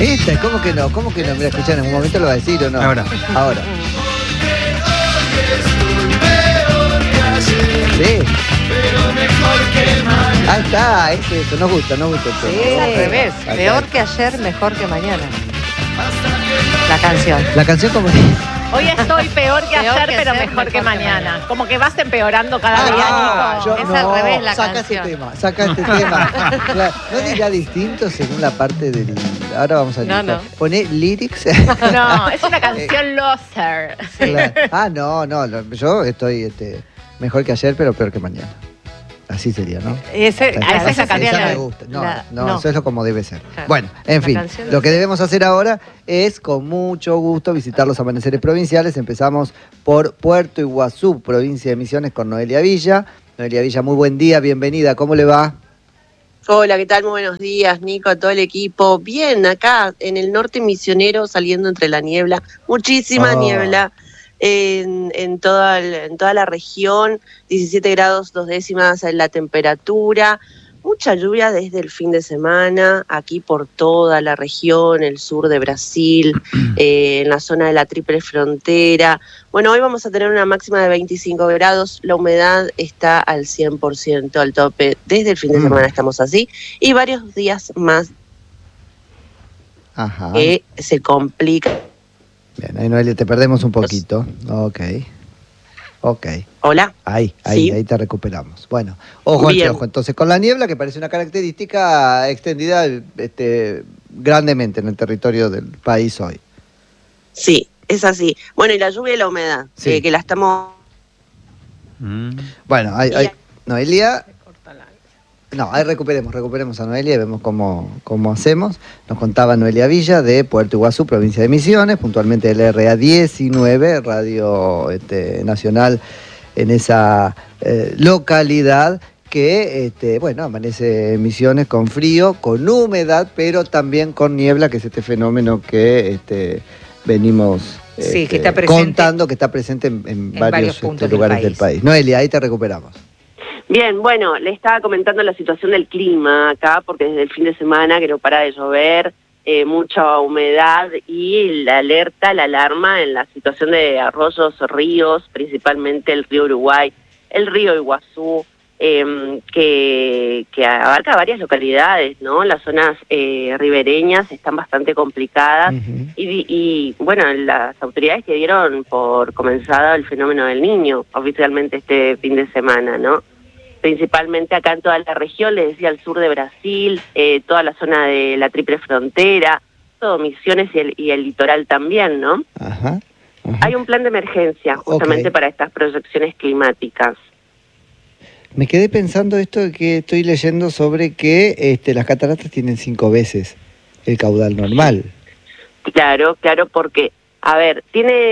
Esta, ¿cómo que no? ¿Cómo que no? Mira, escuchá, en un momento lo va a decir o no. Ahora. Sí. Ahí está, es eso, nos gusta el tema. Sí, al revés. Peor que ayer, mejor que mañana. La canción. La canción como... Hoy estoy peor que Peor ayer, que pero ayer, mejor que mañana. Como que vas empeorando cada día, Nico. Es al revés la saca canción. Saca este tema. Claro, ¿no dirá distinto según la parte del... Ahora vamos a... No. Poné lyrics. No, es una canción loser. Claro. Ah, no, yo estoy mejor que ayer, pero peor que mañana. Así sería, ¿no? Esa canción me gusta. No, no. eso es lo como debe ser. Claro. Bueno, en La fin, canción lo que debemos hacer ahora es con mucho gusto visitar los amaneceres provinciales. Empezamos por Puerto Iguazú, provincia de Misiones, con Noelia Villa. Noelia Villa, muy buen día, bienvenida, ¿cómo le va? Hola, ¿qué tal? Muy buenos días, Nico, a todo el equipo. Bien, acá en el norte misionero, saliendo entre la niebla, muchísima niebla en toda la región, 17 grados 2 décimas en la temperatura, mucha lluvia desde el fin de semana, aquí por toda la región, el sur de Brasil, en la zona de la Triple Frontera. Bueno, hoy vamos a tener una máxima de 25 grados, la humedad está al 100%, al tope, desde el fin de semana estamos así, y varios días más que se complica. Bien, ahí Noelia, te perdemos un poquito. Ok. Hola. Ahí te recuperamos. Bueno, ojo, entonces con la niebla, que parece una característica extendida grandemente en el territorio del país hoy. Sí, es así. Bueno, y la lluvia y la humedad, sí. Que la estamos... Bueno, Noelia... No, ahí recuperemos a Noelia y vemos cómo hacemos. Nos contaba Noelia Villa de Puerto Iguazú, provincia de Misiones, puntualmente del RA 19, Radio Nacional en esa localidad que, amanece en Misiones con frío, con humedad, pero también con niebla, que es este fenómeno que venimos que está presente, contando, que está presente en varios lugares del país. Noelia, ahí te recuperamos. Bien, bueno, le estaba comentando la situación del clima acá, porque desde el fin de semana que no para de llover, mucha humedad y la alerta, la alarma en la situación de arroyos, ríos, principalmente el río Uruguay, el río Iguazú, que abarca varias localidades, ¿no? Las zonas ribereñas están bastante complicadas y bueno, las autoridades que dieron por comenzado el fenómeno del Niño oficialmente este fin de semana, ¿no? Principalmente acá en toda la región, les decía, al sur de Brasil, toda la zona de la Triple Frontera, todo Misiones y el litoral también, ¿no? Hay un plan de emergencia justamente para estas proyecciones climáticas. Me quedé pensando esto de que estoy leyendo sobre que las cataratas tienen 5 veces el caudal normal. Claro, porque, a ver,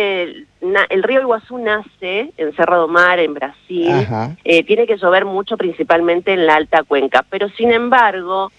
el río Iguazú nace en Cerro do Mar, en Brasil, tiene que llover mucho principalmente en la alta cuenca, pero sin embargo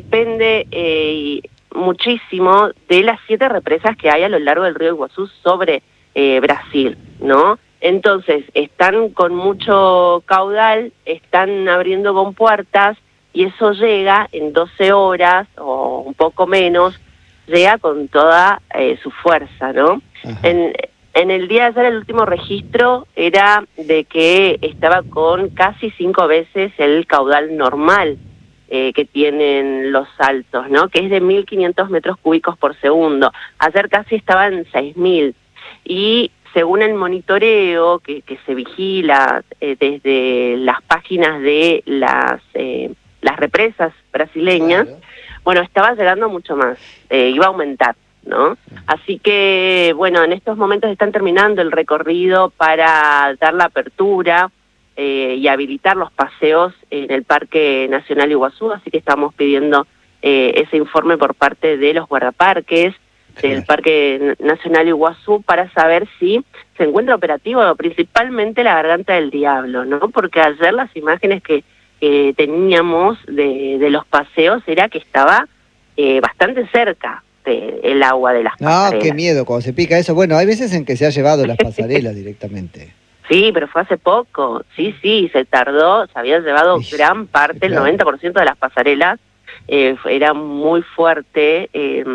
depende muchísimo de las 7 represas que hay a lo largo del río Iguazú sobre Brasil, ¿no? Entonces están con mucho caudal, están abriendo compuertas y eso llega en 12 horas o un poco menos, llega con toda su fuerza, ¿no? En el día de ayer el último registro era de que estaba con casi 5 veces el caudal normal que tienen los saltos, ¿no? Que es de 1.500 metros cúbicos por segundo. Ayer casi estaban en 6.000. Y según el monitoreo que se vigila desde las páginas de las represas brasileñas, bueno, estaba llegando mucho más, iba a aumentar, ¿no? Así que, bueno, en estos momentos están terminando el recorrido para dar la apertura y habilitar los paseos en el Parque Nacional Iguazú, así que estamos pidiendo ese informe por parte de los guardaparques del Parque Nacional Iguazú para saber si se encuentra operativo, principalmente la Garganta del Diablo, ¿no? Porque ayer las imágenes que teníamos de los paseos era que estaba bastante cerca el agua de las pasarelas. No, qué miedo cuando se pica eso. Bueno, hay veces en que se ha llevado las pasarelas directamente. Sí, pero fue hace poco. Sí, se tardó, se había llevado gran parte, el 90% de las pasarelas. era muy fuerte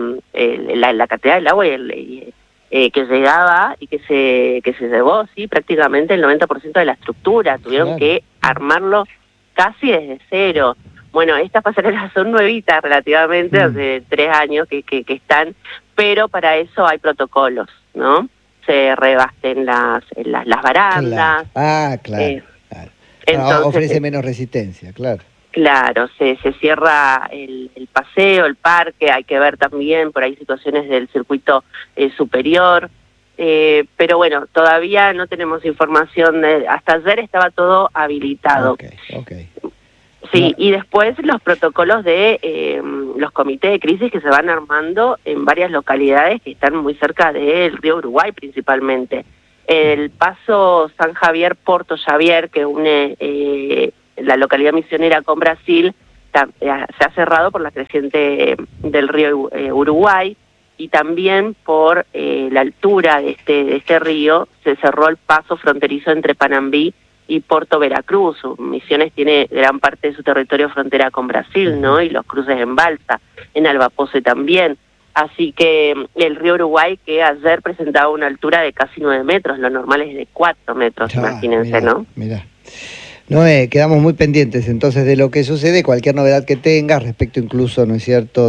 la cantidad del agua que llegaba y que se llevó, sí, prácticamente el 90% de la estructura. Tuvieron que armarlo casi desde cero. Bueno, estas pasarelas son nuevitas relativamente, hace 3 años que están, pero para eso hay protocolos, ¿no? Se rebasten las barandas. Claro. Entonces, ofrece menos resistencia, claro. Claro, se cierra el paseo, el parque, hay que ver también por ahí situaciones del circuito superior, pero bueno, todavía no tenemos información, hasta ayer estaba todo habilitado. Okay. Sí, y después los protocolos de los comités de crisis que se van armando en varias localidades que están muy cerca del río Uruguay principalmente. El paso San Javier-Porto Xavier, que une la localidad misionera con Brasil, se ha cerrado por la creciente del río Uruguay, y también por la altura de este río se cerró el paso fronterizo entre Panambí y Puerto Veracruz. Misiones tiene gran parte de su territorio frontera con Brasil, ¿no? Y los cruces en balsa, en Albapose también. Así que el río Uruguay, que ayer presentaba una altura de casi 9 metros, lo normal es de 4 metros, imagínense, ¿no? Mirá. Noé, quedamos muy pendientes entonces de lo que sucede, cualquier novedad que tengas respecto incluso, ¿no es cierto?,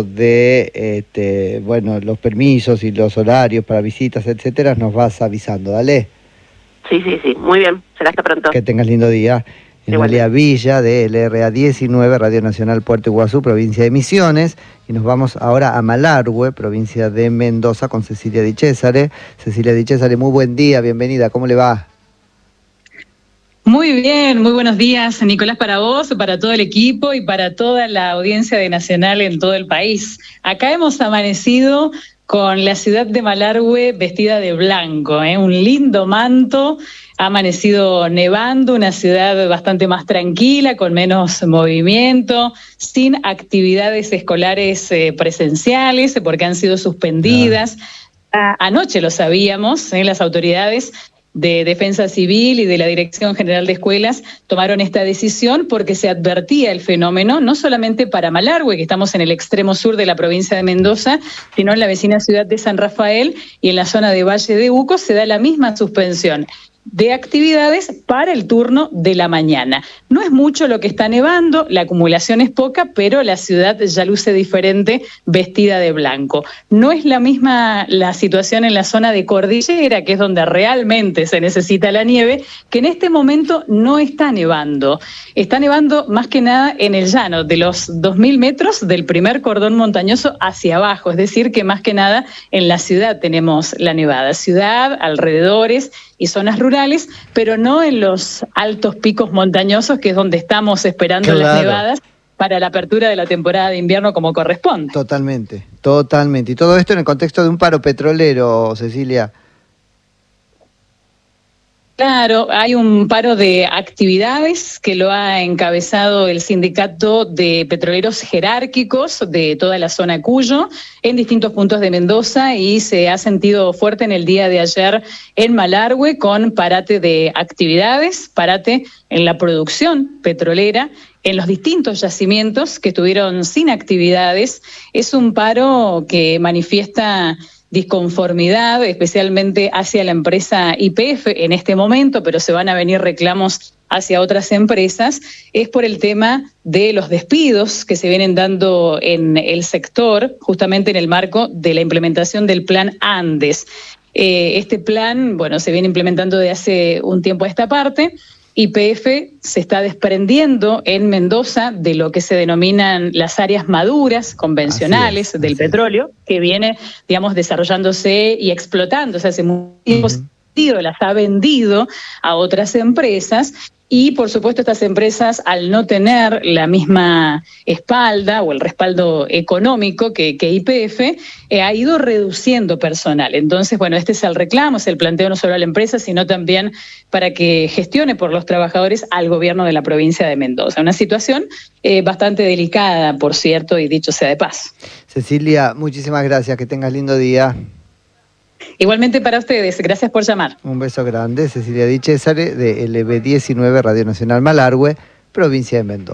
de bueno, los permisos y los horarios para visitas, etcétera, nos vas avisando, dale. Sí, muy bien, será hasta pronto. Que tengas lindo día. Noelia Villa, de LRA 19, Radio Nacional Puerto Iguazú, provincia de Misiones, y nos vamos ahora a Malargüe, provincia de Mendoza, con Cecilia Di Cesare. Cecilia Di Cesare, muy buen día, bienvenida, ¿cómo le va? Muy bien, muy buenos días, Nicolás, para vos, para todo el equipo y para toda la audiencia de Nacional en todo el país. Acá hemos amanecido con la ciudad de Malargüe vestida de blanco, un lindo manto. Ha amanecido nevando, una ciudad bastante más tranquila, con menos movimiento, sin actividades escolares presenciales, porque han sido suspendidas. Anoche lo sabíamos, las autoridades de Defensa Civil y de la Dirección General de Escuelas tomaron esta decisión porque se advertía el fenómeno, no solamente para Malargüe, que estamos en el extremo sur de la provincia de Mendoza, sino en la vecina ciudad de San Rafael y en la zona de Valle de Uco se da la misma suspensión de actividades para el turno de la mañana. No es mucho lo que está nevando, la acumulación es poca, pero la ciudad ya luce diferente vestida de blanco. No es la misma la situación en la zona de Cordillera, que es donde realmente se necesita la nieve, que en este momento no está nevando. Está nevando más que nada en el llano, de los 2.000 metros del primer cordón montañoso hacia abajo, es decir, que más que nada en la ciudad tenemos la nevada. Ciudad, alrededores y zonas rurales, pero no en los altos picos montañosos, que es donde estamos esperando las nevadas para la apertura de la temporada de invierno como corresponde. Totalmente. Y todo esto en el contexto de un paro petrolero, Cecilia. Claro, hay un paro de actividades que lo ha encabezado el Sindicato de Petroleros Jerárquicos de toda la zona Cuyo en distintos puntos de Mendoza, y se ha sentido fuerte en el día de ayer en Malargüe con parate de actividades, parate en la producción petrolera, en los distintos yacimientos que estuvieron sin actividades. Es un paro que manifiesta disconformidad, especialmente hacia la empresa YPF en este momento, pero se van a venir reclamos hacia otras empresas, es por el tema de los despidos que se vienen dando en el sector, justamente en el marco de la implementación del plan Andes. Este plan, bueno, se viene implementando de hace un tiempo a esta parte. YPF se está desprendiendo en Mendoza de lo que se denominan las áreas maduras convencionales del petróleo, que viene, digamos, desarrollándose y explotándose hace mucho tiempo. Las ha vendido a otras empresas, y por supuesto estas empresas, al no tener la misma espalda o el respaldo económico que YPF, ha ido reduciendo personal. Entonces, bueno, este es el reclamo, es el planteo no solo a la empresa, sino también para que gestione por los trabajadores al gobierno de la provincia de Mendoza. Una situación bastante delicada, por cierto, y dicho sea de paso. Cecilia, muchísimas gracias, que tengas lindo día. Igualmente para ustedes, gracias por llamar. Un beso grande, Cecilia Di Cesare, de LB19, Radio Nacional Malargüe, provincia de Mendoza.